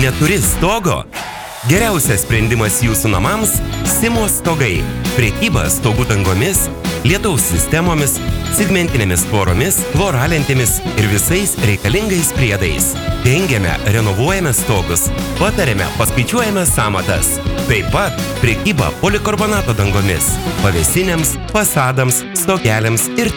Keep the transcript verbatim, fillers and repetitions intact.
Neturi stogo? Geriausias sprendimas jūsų namams – Simo stogai. Prekyba stogų dangomis, lietaus sistemomis, segmentinėmis tvoromis, voralentėmis ir visais reikalingais priedais. Dengiame, renovuojame stogus, patariame, paskaičiuojame sąmatas. Taip pat prekyba polikarbonato dangomis, pavėsinėms, fasadams, stogeliams ir